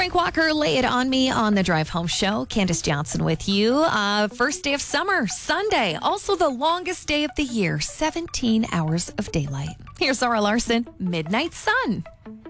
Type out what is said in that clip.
Frank Walker, Lay It On Me on the Drive Home Show. Candace Johnson with you. First day of summer, Sunday. Also the longest day of the year, 17 hours of daylight. Here's Zara Larson, Midnight Sun.